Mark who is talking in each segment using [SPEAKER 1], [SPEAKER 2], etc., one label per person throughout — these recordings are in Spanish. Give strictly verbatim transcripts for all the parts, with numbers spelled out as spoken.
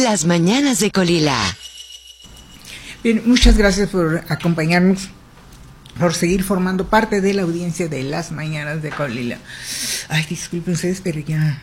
[SPEAKER 1] Las mañanas de Colila.
[SPEAKER 2] Bien, muchas gracias por acompañarnos, por seguir formando parte de la audiencia de Las mañanas de Colila. Ay, disculpen ustedes, pero ya...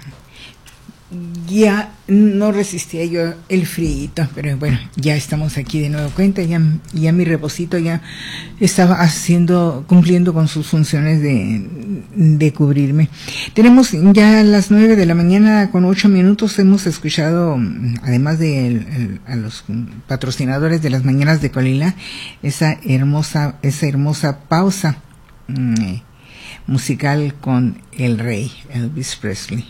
[SPEAKER 2] Ya no resistía yo el frío, pero bueno, ya estamos aquí de nuevo cuenta, ya, ya mi reposito ya estaba haciendo, cumpliendo con sus funciones de, de cubrirme. Tenemos ya las nueve de la mañana con ocho minutos, hemos escuchado, además de el, el, a los patrocinadores de Las mañanas de Colila, esa hermosa, esa hermosa pausa mmm, musical con el rey, Elvis Presley.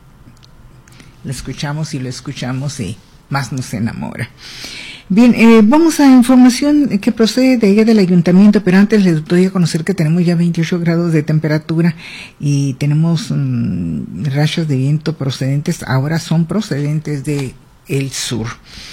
[SPEAKER 2] Lo escuchamos y lo escuchamos y más nos enamora. Bien, eh, vamos a información que procede de allá del ayuntamiento, pero antes les doy a conocer que tenemos ya veintiocho grados de temperatura y tenemos um, rachas de viento procedentes, ahora son procedentes de el sur.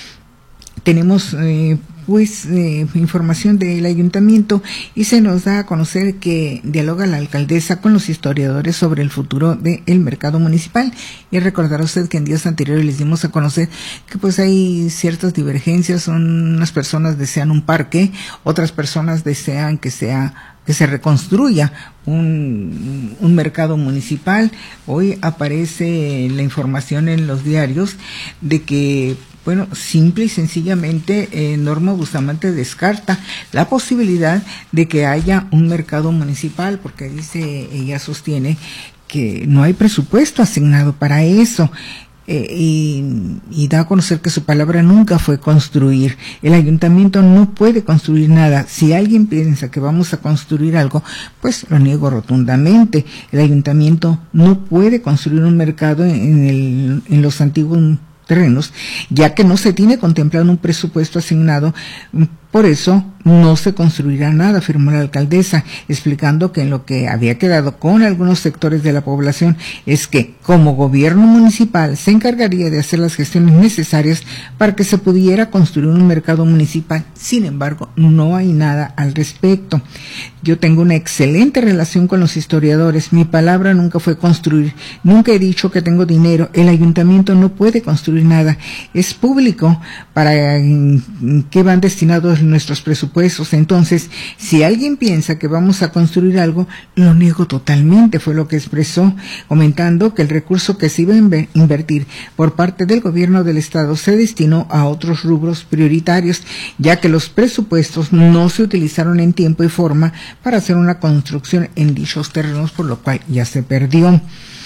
[SPEAKER 2] Tenemos eh, pues eh, información del ayuntamiento y se nos da a conocer que dialoga la alcaldesa con los historiadores sobre el futuro del mercado municipal. Y recordará usted que en días anteriores les dimos a conocer que pues hay ciertas divergencias, unas personas desean un parque, otras personas desean que sea que se reconstruya un, un mercado municipal. Hoy aparece la información en los diarios de que, bueno, simple y sencillamente eh, Norma Bustamante descarta la posibilidad de que haya un mercado municipal, porque dice, ella sostiene que no hay presupuesto asignado para eso. Eh, y, y da a conocer que su palabra nunca fue construir. El ayuntamiento no puede construir nada. Si alguien piensa que vamos a construir algo, pues lo niego rotundamente. El ayuntamiento no puede construir un mercado en, el, en los antiguos terrenos, ya que no se tiene contemplado un presupuesto asignado. Por eso no se construirá nada, afirmó la alcaldesa, explicando que en lo que había quedado con algunos sectores de la población es que como gobierno municipal se encargaría de hacer las gestiones necesarias para que se pudiera construir un mercado municipal. Sin embargo, no hay nada al respecto. Yo tengo una excelente relación con los historiadores. Mi palabra nunca fue construir. Nunca he dicho que tengo dinero. El ayuntamiento no puede construir nada. Es público para qué van destinados nuestros presupuestos. Entonces, si alguien piensa que vamos a construir algo, lo niego totalmente, fue lo que expresó, comentando que el recurso que se iba a invertir por parte del gobierno del estado se destinó a otros rubros prioritarios, ya que los presupuestos no se utilizaron en tiempo y forma para hacer una construcción en dichos terrenos, por lo cual ya se perdió.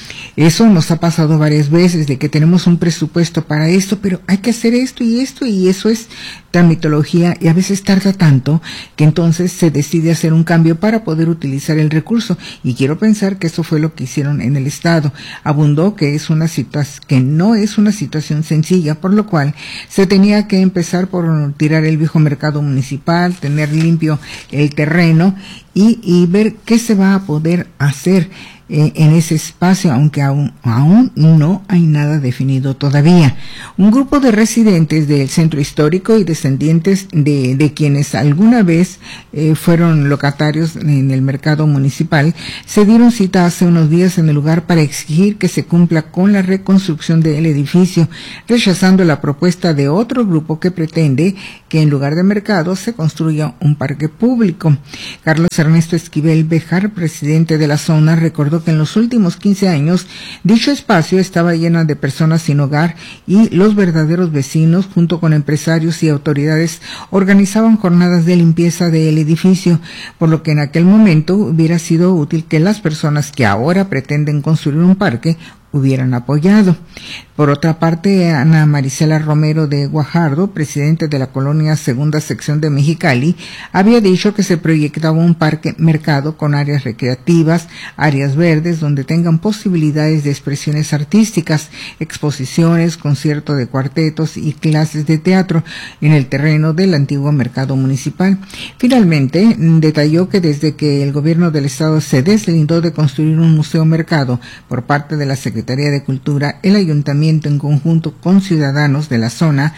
[SPEAKER 2] Eso nos ha pasado varias veces, de que tenemos un presupuesto para esto, pero hay que hacer esto y esto, y eso es tramitología, y a veces tarda tanto que entonces se decide hacer un cambio para poder utilizar el recurso, y quiero pensar que eso fue lo que hicieron en el estado. Abundó que es una situación, que no es una situación sencilla, por lo cual se tenía que empezar por tirar el viejo mercado municipal, tener limpio el terreno y, y ver qué se va a poder hacer Eh, en ese espacio, aunque aún, aún no hay nada definido todavía. Un grupo de residentes del centro histórico y descendientes de, de quienes alguna vez eh, fueron locatarios en el mercado municipal se dieron cita hace unos días en el lugar para exigir que se cumpla con la reconstrucción del edificio, rechazando la propuesta de otro grupo que pretende que en lugar de mercado se construya un parque público. Carlos Ernesto Esquivel Bejar, presidente de la zona, recordó que en los últimos quince años dicho espacio estaba lleno de personas sin hogar y los verdaderos vecinos, junto con empresarios y autoridades, organizaban jornadas de limpieza del edificio, por lo que en aquel momento hubiera sido útil que las personas que ahora pretenden construir un parque hubieran apoyado. Por otra parte, Ana Marisela Romero de Guajardo, presidente de la colonia Segunda Sección de Mexicali, había dicho que se proyectaba un parque mercado con áreas recreativas, áreas verdes donde tengan posibilidades de expresiones artísticas, exposiciones, concierto de cuartetos y clases de teatro en el terreno del antiguo mercado municipal. Finalmente, detalló que desde que el gobierno del estado se deslindó de construir un museo mercado por parte de la Secretaría de Cultura, el ayuntamiento en conjunto con ciudadanos de la zona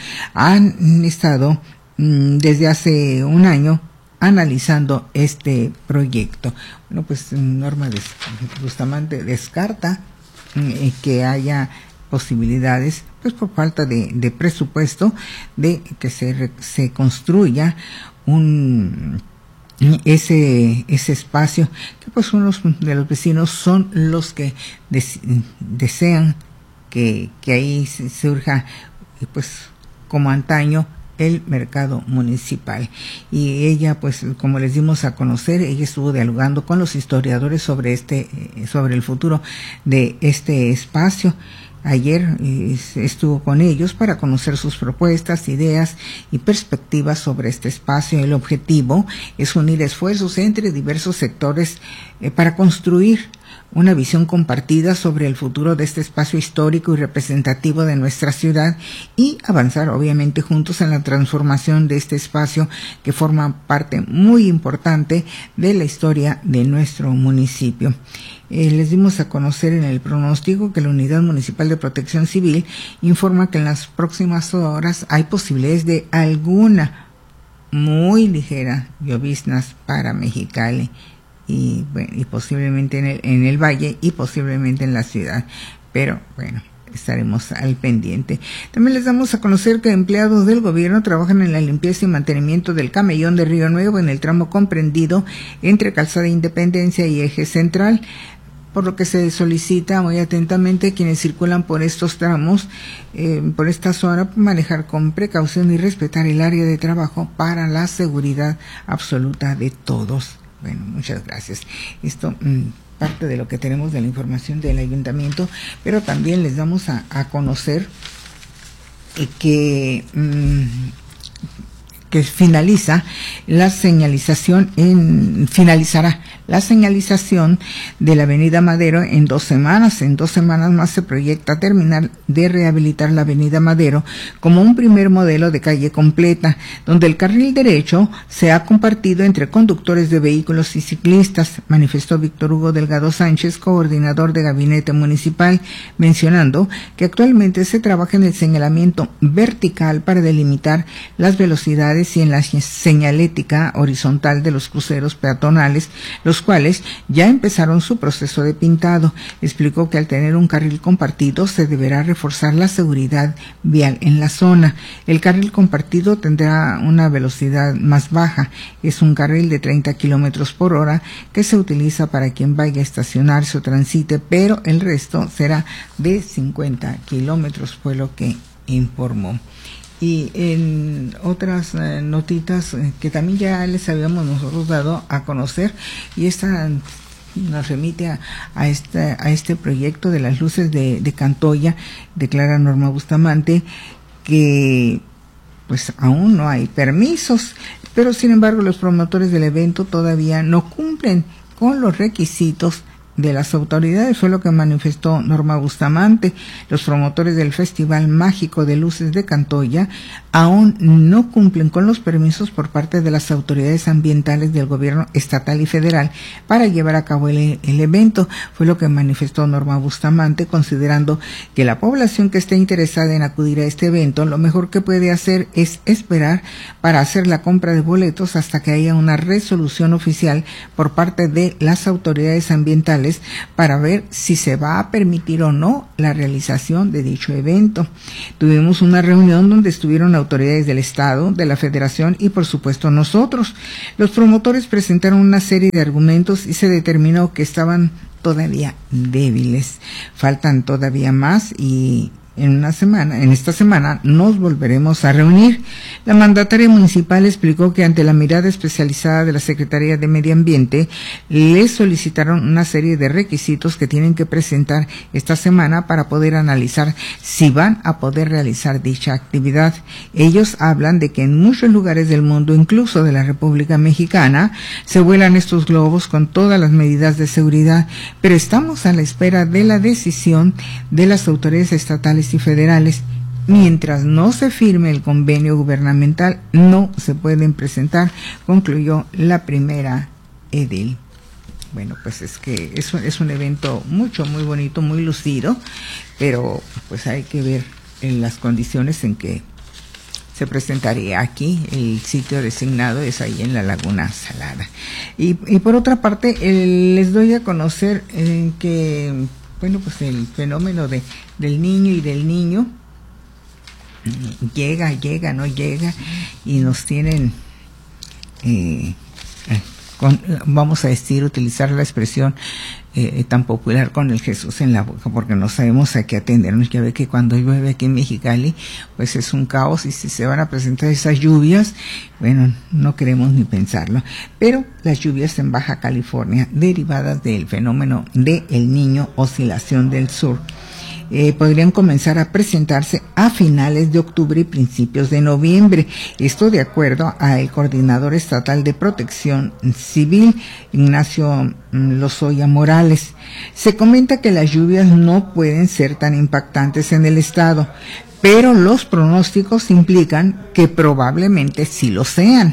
[SPEAKER 2] han estado mmm, desde hace un año analizando este proyecto. Bueno, pues Norma Bustamante descarta eh, que haya posibilidades, pues por falta de, de presupuesto, de que se, se construya un ese ese espacio, que pues unos de los vecinos son los que des, desean que, que ahí surja, pues como antaño, el mercado municipal. Y ella, pues como les dimos a conocer, ella estuvo dialogando con los historiadores sobre este sobre el futuro de este espacio. Ayer eh, estuvo con ellos para conocer sus propuestas, ideas y perspectivas sobre este espacio. El objetivo es unir esfuerzos entre diversos sectores eh, para construir una visión compartida sobre el futuro de este espacio histórico y representativo de nuestra ciudad, y avanzar obviamente juntos en la transformación de este espacio que forma parte muy importante de la historia de nuestro municipio. Eh, les dimos a conocer en el pronóstico que la Unidad Municipal de Protección Civil informa que en las próximas horas hay posibilidades de alguna muy ligera lloviznas para Mexicali y, bueno, y posiblemente en el, en el valle y posiblemente en la ciudad, pero bueno, estaremos al pendiente. También les damos a conocer que empleados del gobierno trabajan en la limpieza y mantenimiento del camellón de Río Nuevo en el tramo comprendido entre Calzada Independencia y Eje Central, por lo que se solicita muy atentamente quienes circulan por estos tramos, eh, por esta zona, manejar con precaución y respetar el área de trabajo para la seguridad absoluta de todos. Bueno, muchas gracias. Esto mmm, parte de lo que tenemos de la información del ayuntamiento, pero también les damos a, a conocer eh, que mmm, que finaliza la señalización en finalizará la señalización de la Avenida Madero en dos semanas. En dos semanas más se proyecta terminar de rehabilitar la Avenida Madero como un primer modelo de calle completa, donde el carril derecho se ha compartido entre conductores de vehículos y ciclistas, manifestó Víctor Hugo Delgado Sánchez, coordinador de gabinete municipal, mencionando que actualmente se trabaja en el señalamiento vertical para delimitar las velocidades y en la señalética horizontal de los cruceros peatonales, los cuales ya empezaron su proceso de pintado. Explicó que al tener un carril compartido se deberá reforzar la seguridad vial en la zona. El carril compartido tendrá una velocidad más baja, es un carril de treinta kilómetros por hora que se utiliza para quien vaya a estacionarse o transite, pero el resto será de cincuenta kilómetros, fue lo que informó. Y en otras eh, notitas eh, que también ya les habíamos nosotros dado a conocer, y esta nos remite a, a, esta, a este proyecto de las luces de, de Cantoya, declara Norma Bustamante, que pues aún no hay permisos, pero sin embargo los promotores del evento todavía no cumplen con los requisitos de las autoridades, fue lo que manifestó Norma Bustamante. Los promotores del Festival Mágico de Luces de Cantoya aún no cumplen con los permisos por parte de las autoridades ambientales del gobierno estatal y federal para llevar a cabo el, el evento, fue lo que manifestó Norma Bustamante, considerando que la población que esté interesada en acudir a este evento, lo mejor que puede hacer es esperar para hacer la compra de boletos hasta que haya una resolución oficial por parte de las autoridades ambientales para ver si se va a permitir o no la realización de dicho evento. Tuvimos una reunión donde estuvieron autoridades del Estado, de la Federación y por supuesto nosotros. Los promotores presentaron una serie de argumentos y se determinó que estaban todavía débiles. Faltan todavía más y en una semana, en esta semana nos volveremos a reunir. La mandataria municipal explicó que ante la mirada especializada de la Secretaría de Medio Ambiente, les solicitaron una serie de requisitos que tienen que presentar esta semana para poder analizar si van a poder realizar dicha actividad. Ellos hablan de que en muchos lugares del mundo, incluso de la República Mexicana, se vuelan estos globos con todas las medidas de seguridad, pero estamos a la espera de la decisión de las autoridades estatales y federales. Mientras no se firme el convenio gubernamental, no se pueden presentar, concluyó la primera edil. Bueno, pues es que es un, es un evento mucho, muy bonito, muy lucido, pero pues hay que ver en las condiciones en que se presentaría aquí. El sitio designado es ahí en la Laguna Salada. Y, y por otra parte, eh, les doy a conocer eh, que bueno, pues el fenómeno de del niño y del niño llega, llega, no llega, y nos tienen, eh, con, vamos a decir, utilizar la expresión eh, tan popular con el Jesús en la boca, porque no sabemos a qué atendernos. Ya ve que cuando llueve aquí en Mexicali, pues es un caos, y si se van a presentar esas lluvias, bueno, no queremos ni pensarlo. Pero las lluvias en Baja California, derivadas del fenómeno de El Niño, oscilación del sur, Eh, podrían comenzar a presentarse a finales de octubre y principios de noviembre. Esto de acuerdo al coordinador estatal de protección civil, Ignacio Lozoya Morales. Se comenta que las lluvias no pueden ser tan impactantes en el estado, pero los pronósticos implican que probablemente sí lo sean.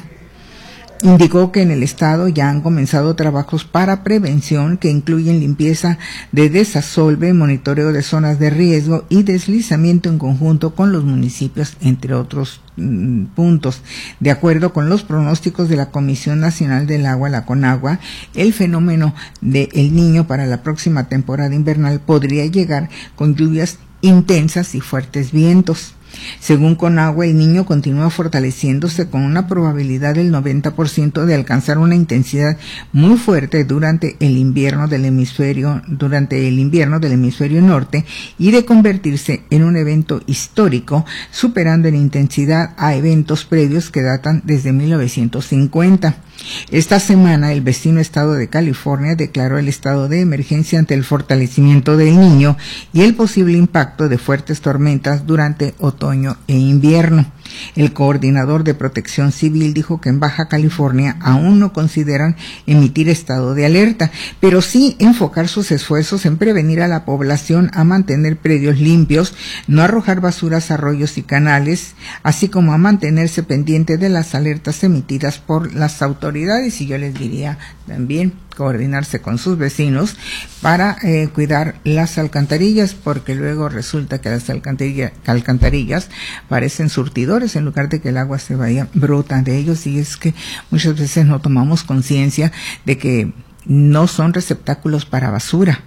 [SPEAKER 2] Indicó que en el estado ya han comenzado trabajos para prevención que incluyen limpieza de desasolve, monitoreo de zonas de riesgo y deslizamiento en conjunto con los municipios, entre otros mm, puntos. De acuerdo con los pronósticos de la Comisión Nacional del Agua, la CONAGUA, el fenómeno de El Niño para la próxima temporada invernal podría llegar con lluvias intensas y fuertes vientos. Según Conagua, El Niño continúa fortaleciéndose con una probabilidad del noventa por ciento de alcanzar una intensidad muy fuerte durante el invierno del hemisferio, durante el invierno del hemisferio norte, y de convertirse en un evento histórico, superando en intensidad a eventos previos que datan desde mil novecientos cincuenta. Esta semana, el vecino estado de California declaró el estado de emergencia ante el fortalecimiento del Niño y el posible impacto de fuertes tormentas durante otoño e invierno. El coordinador de Protección Civil dijo que en Baja California aún no consideran emitir estado de alerta, pero sí enfocar sus esfuerzos en prevenir a la población a mantener predios limpios, no arrojar basuras a arroyos y canales, así como a mantenerse pendiente de las alertas emitidas por las autoridades. Y yo les diría también coordinarse con sus vecinos para eh, cuidar las alcantarillas, porque luego resulta que las alcantarilla, alcantarillas parecen surtidores en lugar de que el agua se vaya, brota de ellos, y es que muchas veces no tomamos conciencia de que no son receptáculos para basura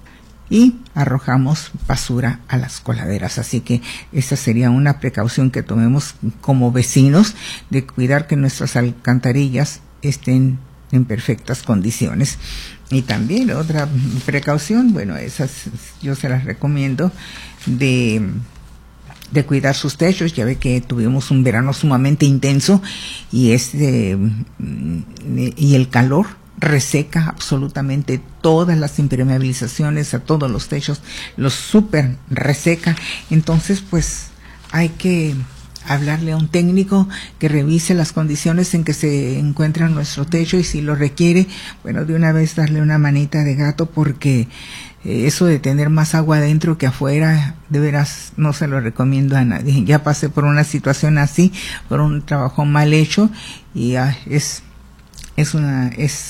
[SPEAKER 2] y arrojamos basura a las coladeras. Así que esa sería una precaución que tomemos como vecinos, de cuidar que nuestras alcantarillas estén en perfectas condiciones. Y también otra precaución, bueno, esas yo se las recomiendo, de de cuidar sus techos. Ya ve que tuvimos un verano sumamente intenso, y este y el calor reseca absolutamente todas las impermeabilizaciones, a todos los techos los súper reseca. Entonces pues hay que hablarle a un técnico que revise las condiciones en que se encuentra nuestro techo, y si lo requiere, bueno, de una vez darle una manita de gato, porque eh, eso de tener más agua adentro que afuera, de veras no se lo recomiendo a nadie. Ya pasé por una situación así, por un trabajo mal hecho, y ah, es es una es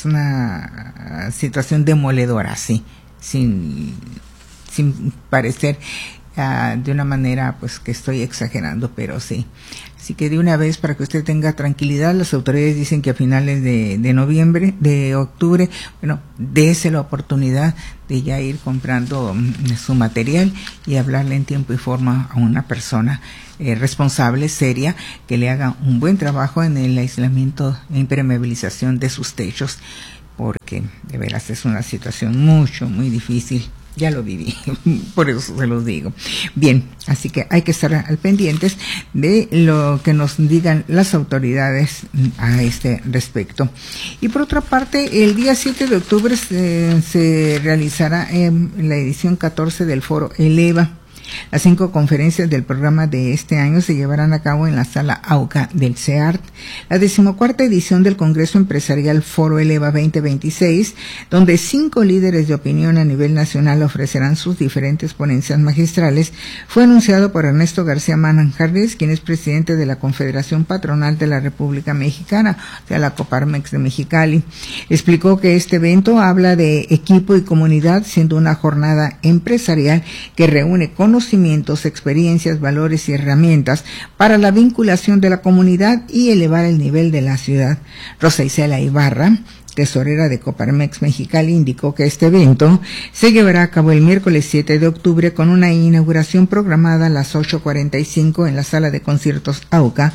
[SPEAKER 2] una situación demoledora, sí, sin sin parecer Uh, de una manera pues que estoy exagerando, pero sí. Así que de una vez, para que usted tenga tranquilidad, las autoridades dicen que a finales de, de noviembre, de octubre, bueno, dése la oportunidad de ya ir comprando um, su material y hablarle en tiempo y forma a una persona eh, responsable, seria, que le haga un buen trabajo en el aislamiento e impermeabilización de sus techos, porque de veras es una situación mucho, muy difícil. Ya lo viví, por eso se los digo. Bien, así que hay que estar al pendientes de lo que nos digan las autoridades a este respecto. Y por otra parte, el día siete de octubre se, se realizará en la edición catorce del Foro Eleva. Las cinco conferencias del programa de este año se llevarán a cabo en la sala AUCA del CEART. La decimocuarta edición del Congreso Empresarial Foro Eleva veinte veintiséis, donde cinco líderes de opinión a nivel nacional ofrecerán sus diferentes ponencias magistrales, fue anunciado por Ernesto García Manjarres, quien es presidente de la Confederación Patronal de la República Mexicana, o sea, la Coparmex de Mexicali. Explicó que este evento habla de equipo y comunidad, siendo una jornada empresarial que reúne con conocimientos, experiencias, valores y herramientas para la vinculación de la comunidad y elevar el nivel de la ciudad. Rosa Isela Ibarra, tesorera de Coparmex Mexicali, indicó que este evento se llevará a cabo el miércoles siete de octubre con una inauguración programada a las ocho cuarenta y cinco en la sala de conciertos AUCA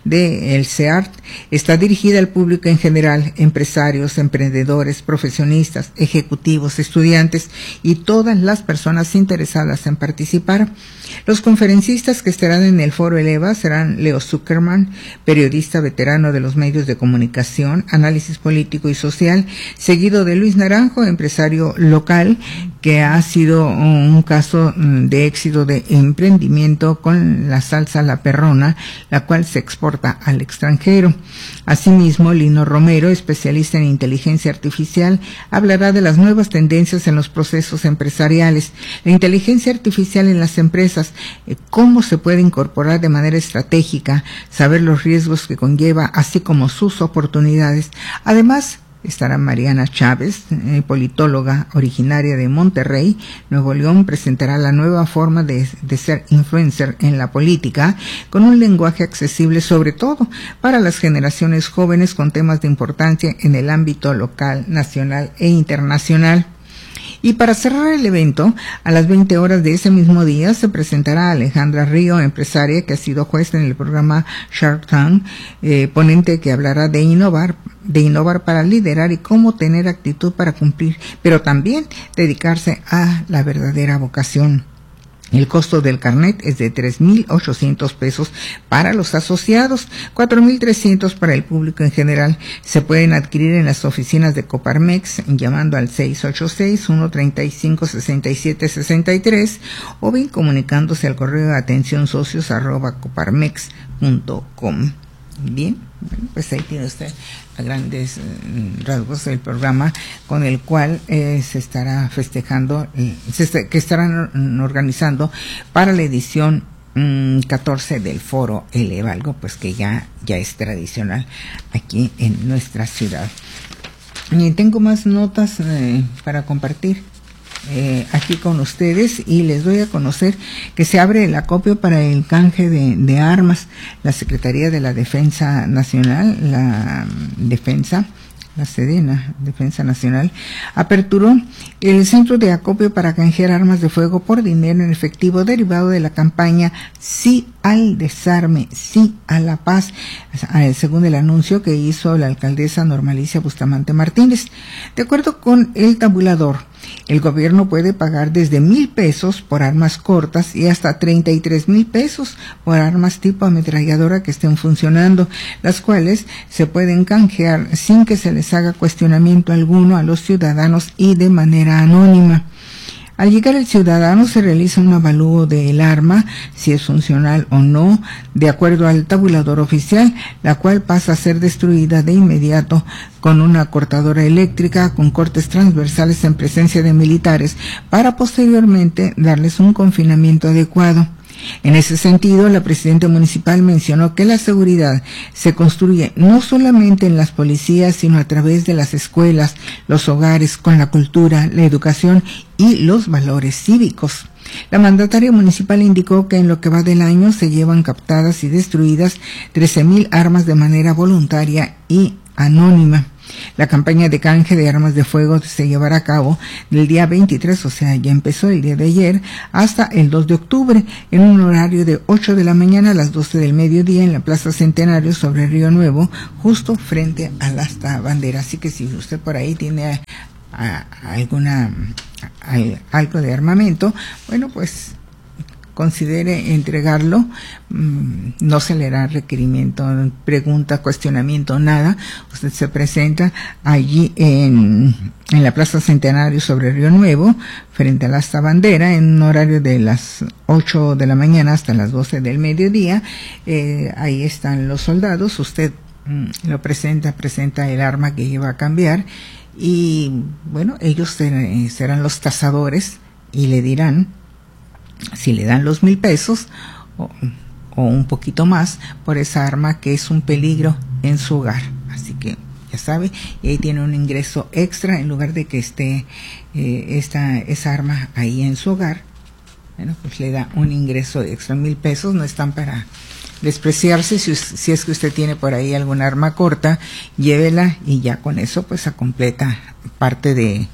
[SPEAKER 2] de el CEART. Está dirigida al público en general, empresarios, emprendedores, profesionistas, ejecutivos, estudiantes y todas las personas interesadas en participar. Los conferencistas que estarán en el foro Eleva serán Leo Zuckerman, periodista veterano de los medios de comunicación, análisis político y social, seguido de Luis Naranjo, empresario local, que ha sido un caso de éxito de emprendimiento con la salsa La Perrona, la cual se exporta al extranjero. Asimismo, Lino Romero, especialista en inteligencia artificial, hablará de las nuevas tendencias en los procesos empresariales, la inteligencia artificial en las empresas, cómo se puede incorporar de manera estratégica, saber los riesgos que conlleva, así como sus oportunidades. Además, estará Mariana Chávez, eh, politóloga originaria de Monterrey, Nuevo León, presentará la nueva forma de, de ser influencer en la política, con un lenguaje accesible sobre todo para las generaciones jóvenes con temas de importancia en el ámbito local, nacional e internacional. Y para cerrar el evento, a las veinte horas de ese mismo día se presentará Alejandra Río, empresaria que ha sido juez en el programa Shark Tank, eh, ponente que hablará de innovar, de innovar para liderar y cómo tener actitud para cumplir, pero también dedicarse a la verdadera vocación. El costo del carnet es de tres mil ochocientos pesos para los asociados, cuatro mil trescientos para el público en general. Se pueden adquirir en las oficinas de Coparmex llamando al seis ocho seis, uno tres cinco, seis siete seis tres o bien comunicándose al correo de atención socios arroba coparmex punto com. Bien, bueno, pues ahí tiene usted a grandes rasgos el programa con el cual eh, se estará festejando, eh, se está, que estarán organizando para la edición mmm, catorce del Foro Eleva, algo pues que ya, ya es tradicional aquí en nuestra ciudad. Y tengo más notas eh, para compartir Eh, aquí con ustedes y les doy a conocer que se abre el acopio para el canje de, de armas. La Secretaría de la Defensa Nacional, la Defensa, la Sedena, Defensa Nacional, aperturó el centro de acopio para canjear armas de fuego por dinero en efectivo derivado de la campaña Sí al Desarme, Sí a la Paz, según el anuncio que hizo la alcaldesa Norma Alicia Bustamante Martínez. De acuerdo con el tabulador, el gobierno puede pagar desde mil pesos por armas cortas y hasta treinta y tres mil pesos por armas tipo ametralladora que estén funcionando, las cuales se pueden canjear sin que se les haga cuestionamiento alguno a los ciudadanos y de manera anónima. Al llegar el ciudadano se realiza un avalúo del arma, si es funcional o no, de acuerdo al tabulador oficial, la cual pasa a ser destruida de inmediato con una cortadora eléctrica con cortes transversales en presencia de militares para posteriormente darles un confinamiento adecuado. En ese sentido, la presidenta municipal mencionó que la seguridad se construye no solamente en las policías, sino a través de las escuelas, los hogares, con la cultura, la educación y los valores cívicos. La mandataria municipal indicó que en lo que va del año se llevan captadas y destruidas trece mil armas de manera voluntaria y anónima. La campaña de canje de armas de fuego se llevará a cabo del día veintitrés, o sea, ya empezó el día de ayer, hasta el dos de octubre, en un horario de ocho de la mañana a las doce del mediodía en la Plaza Centenario sobre Río Nuevo, justo frente al asta bandera. Así que si usted por ahí tiene a, a alguna a, a, algo de armamento, bueno, pues considere entregarlo, no se le hará requerimiento, pregunta, cuestionamiento, nada. Usted se presenta allí en, en la Plaza Centenario sobre Río Nuevo, frente a la asta bandera, en un horario de las ocho de la mañana hasta las doce del mediodía. Eh, ahí están los soldados, usted mm, lo presenta, presenta el arma que iba a cambiar y, bueno, ellos ser, serán los tasadores y le dirán si le dan los mil pesos o, o un poquito más por esa arma que es un peligro en su hogar. Así que ya sabe, y ahí tiene un ingreso extra en lugar de que esté eh, esta esa arma ahí en su hogar. Bueno, pues le da un ingreso extra. Mil pesos no están para despreciarse. Si, si es que usted tiene por ahí alguna arma corta, llévela y ya con eso pues se completa parte de,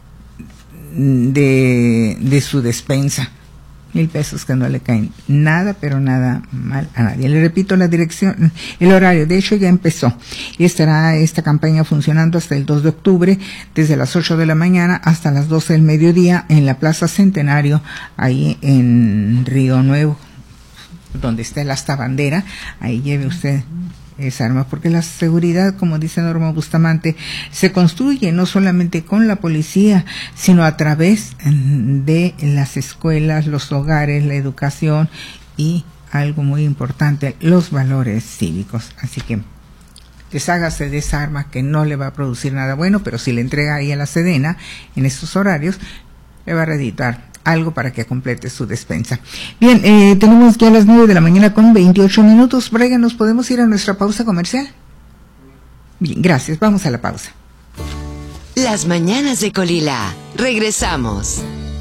[SPEAKER 2] de, de su despensa. Mil pesos que no le caen nada, pero nada mal a nadie. Le repito la dirección, el horario, de hecho ya empezó y estará esta campaña funcionando hasta el dos de octubre, desde las ocho de la mañana hasta las doce del mediodía en la Plaza Centenario, ahí en Río Nuevo, donde está el asta bandera. Ahí lleve usted esa arma, porque la seguridad, como dice Norma Bustamante, se construye no solamente con la policía, sino a través de las escuelas, los hogares, la educación y algo muy importante, los valores cívicos. Así que deshágase de esa arma que no le va a producir nada bueno, pero si le entrega ahí a la Sedena en estos horarios, le va a reeditar algo para que complete su despensa. Bien, eh, tenemos ya las nueve de la mañana con veintiocho minutos. Brian, ¿nos podemos ir a nuestra pausa comercial? Bien, gracias. Vamos a la pausa.
[SPEAKER 1] Las mañanas de Colila. Regresamos.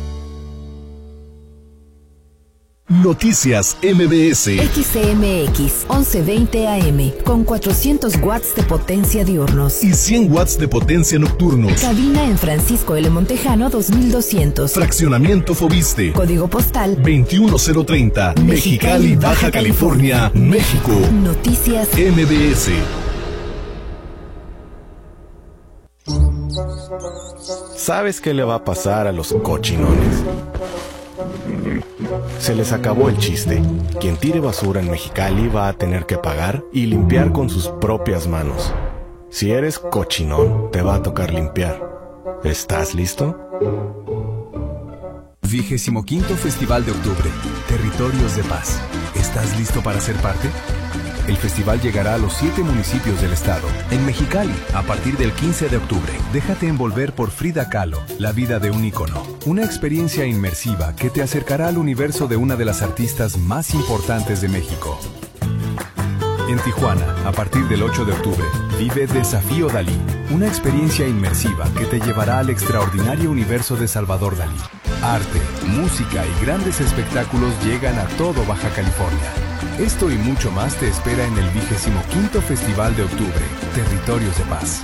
[SPEAKER 3] Noticias M B S.
[SPEAKER 4] X C M X once veinte A M con cuatrocientos watts de potencia diurnos
[SPEAKER 3] y cien watts de potencia nocturnos.
[SPEAKER 4] Cabina en Francisco L. Montejano dos mil doscientos.
[SPEAKER 3] Fraccionamiento Fobiste.
[SPEAKER 4] Código postal
[SPEAKER 3] veintiuno cero treinta. Mexicali, Baja California, México.
[SPEAKER 4] Noticias
[SPEAKER 3] M B S.
[SPEAKER 5] ¿Sabes qué le va a pasar a los cochinones? Se les acabó el chiste. Quien tire basura en Mexicali va a tener que pagar y limpiar con sus propias manos. Si eres cochinón, te va a tocar limpiar. ¿Estás listo?
[SPEAKER 6] Vigésimo quinto Festival de Octubre. Territorios de Paz. ¿Estás listo para ser parte? El festival llegará a los siete municipios del estado. En Mexicali, a partir del quince de octubre, déjate envolver por Frida Kahlo, la vida de un ícono. Una experiencia inmersiva que te acercará al universo de una de las artistas más importantes de México. En Tijuana, a partir del ocho de octubre, vive Desafío Dalí, una experiencia inmersiva que te llevará al extraordinario universo de Salvador Dalí. Arte, música y grandes espectáculos llegan a todo Baja California. Esto y mucho más te espera en el vigésimo quinto Festival de Octubre, Territorios de Paz.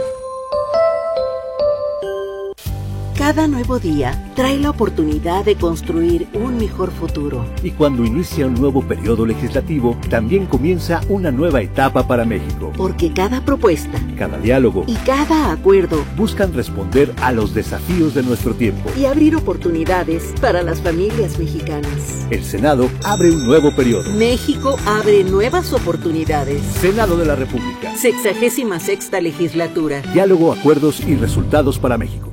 [SPEAKER 7] Cada nuevo día trae la oportunidad de construir un mejor futuro.
[SPEAKER 8] Y cuando inicia un nuevo periodo legislativo, también comienza una nueva etapa para México.
[SPEAKER 7] Porque cada propuesta,
[SPEAKER 8] cada diálogo
[SPEAKER 7] y cada acuerdo
[SPEAKER 8] buscan responder a los desafíos de nuestro tiempo
[SPEAKER 7] y abrir oportunidades para las familias mexicanas.
[SPEAKER 8] El Senado abre un nuevo periodo.
[SPEAKER 7] México abre nuevas oportunidades.
[SPEAKER 8] Senado de la República.
[SPEAKER 7] Sexagésima sexta legislatura.
[SPEAKER 8] Diálogo, acuerdos y resultados para México.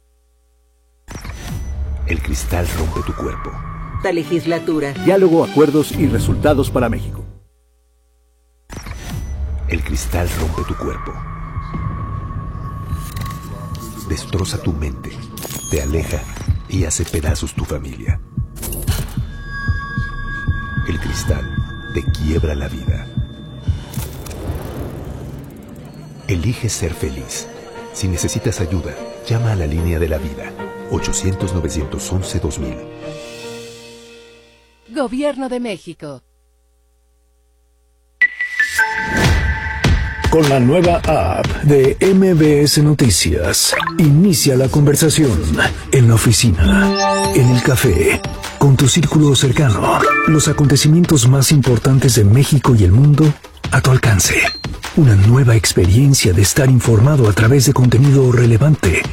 [SPEAKER 8] El cristal rompe tu cuerpo.
[SPEAKER 7] La legislatura.
[SPEAKER 8] Diálogo, acuerdos y resultados para México. El cristal rompe tu cuerpo. Destroza tu mente, te aleja y hace pedazos tu familia. El cristal te quiebra la vida. Elige ser feliz. Si necesitas ayuda, llama a la línea de la vida. ochocientos, novecientos once, dos mil.
[SPEAKER 1] Gobierno de México.
[SPEAKER 3] Con la nueva app de M B S Noticias, inicia la conversación en la oficina, en el café, con tu círculo cercano. Los acontecimientos más importantes de México y el mundo a tu alcance. Una nueva experiencia de estar informado a través de contenido relevante,